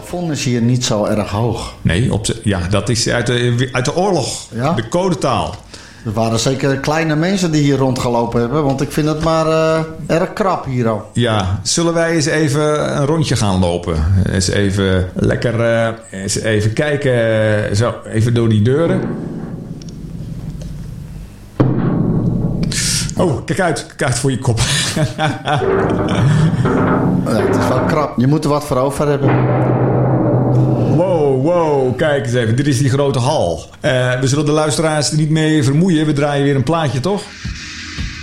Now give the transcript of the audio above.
plafond is hier niet zo erg hoog. Nee, dat is uit de oorlog. Ja? De codetaal. Er waren zeker kleine mensen die hier rondgelopen hebben. Want ik vind het maar erg krap hier al. Ja, zullen wij eens even een rondje gaan lopen? Eens even lekker eens even kijken. Zo, even door die deuren. Oh, kijk uit voor je kop. Ja, het is wel krap. Je moet er wat voor over hebben. Wow, kijk eens even. Dit is die grote hal. We zullen de luisteraars er niet mee vermoeien. We draaien weer een plaatje, toch?